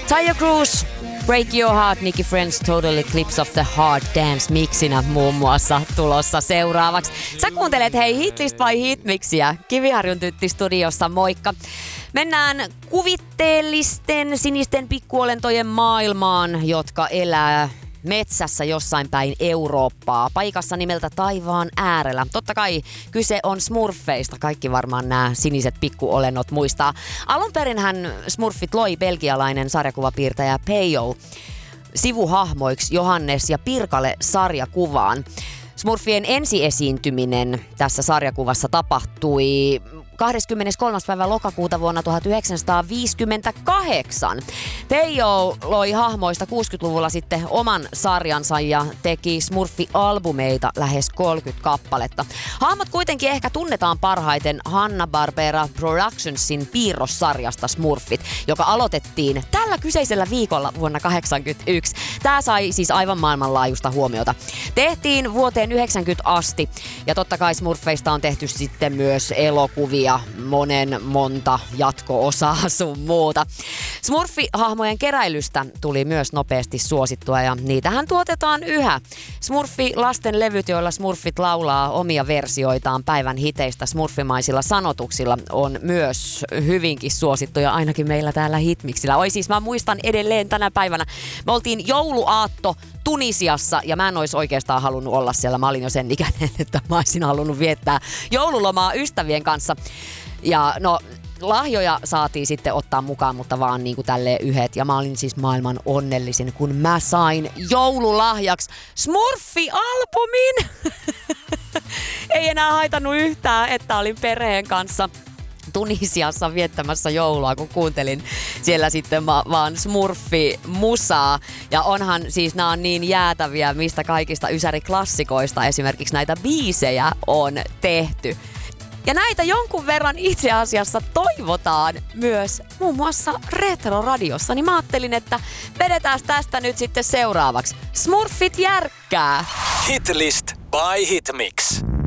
Tyre Cruise, Break Your Heart, Nicky Friends, Total Eclipse of the Heart Dance mixinä muun muassa tulossa seuraavaksi. Sä kuuntelet hei Hitlist vai Hitmixiä? Kiviharjun Tytti studiossa, moikka. Mennään kuvitteellisten sinisten pikkuolentojen maailmaan, jotka elää metsässä jossain päin Eurooppaa, paikassa nimeltä Taivaan äärellä. Totta kai kyse on smurfeista, kaikki varmaan nämä siniset pikkuolennot muistaa. Alun perinhän smurfit loi belgialainen sarjakuvapiirtäjä Peyo sivuhahmoiksi Johannes ja Pirkale sarjakuvaan. Smurfien ensiesiintyminen tässä sarjakuvassa tapahtui 23. päivä lokakuuta vuonna 1958. Peyo loi hahmoista 60-luvulla sitten oman sarjansa ja teki Smurfi-albumeita lähes 30 kappaletta. Hahmot kuitenkin ehkä tunnetaan parhaiten Hanna-Barbera Productionsin piirrossarjasta Smurfit, joka aloitettiin tällä kyseisellä viikolla vuonna 1981. Tämä sai siis aivan maailmanlaajuista huomiota. Tehtiin vuoteen 90 asti ja totta kai Smurfeista on tehty sitten myös elokuvia, monta jatko-osaa sun muuta. Smurfi-hahmojen keräilystä tuli myös nopeasti suosittua ja niitähän tuotetaan yhä. Smurfi-lastenlevyt, joilla Smurfit laulaa omia versioitaan päivän hiteistä smurfimaisilla sanotuksilla, on myös hyvinkin suosittuja ainakin meillä täällä Hitmixillä. Oi siis mä muistan edelleen tänä päivänä. Me oltiin jouluaatto Tunisiassa ja mä en olisi oikeastaan halunnut olla siellä. Mä olin jo sen ikäinen, että mä olisin halunnut viettää joululomaa ystävien kanssa. Ja no, lahjoja saatiin sitten ottaa mukaan, mutta vaan niin kuin tälleen yhdet. Ja mä olin siis maailman onnellisin, kun mä sain joululahjaksi Smurfi-albumin. Ei enää haitannut yhtään, että olin perheen kanssa Tunisiassa viettämässä joulua, kun kuuntelin siellä sitten vaan Smurfi-musaa. Ja onhan siis nämä on niin jäätäviä, mistä kaikista ysäriklassikoista esimerkiksi näitä biisejä on tehty. Ja näitä jonkun verran itse asiassa toivotaan myös muun muassa Retro-radiossa. Niin mä ajattelin, että vedetään tästä nyt sitten seuraavaksi. Smurfit järkkää! Hitlist by Hitmix.